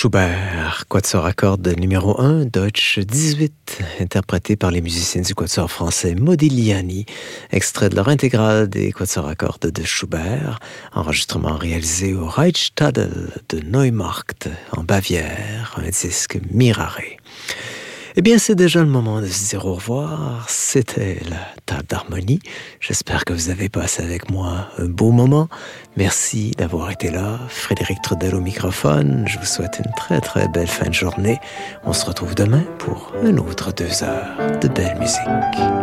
Schubert, quatuor à cordes numéro 1, Deutsch 18, interprété par les musiciens du quatuor français Modigliani, extrait de leur intégrale des quatuors à cordes de Schubert, enregistrement réalisé au Reichstadel de Neumarkt, en Bavière, un disque Mirare. Eh bien, c'est déjà le moment de se dire au revoir. C'était la table d'harmonie. J'espère que vous avez passé avec moi un beau moment. Merci d'avoir été là. Frédéric Trudel au microphone. Je vous souhaite une très très belle fin de journée. On se retrouve demain pour une autre 2 heures de belle musique.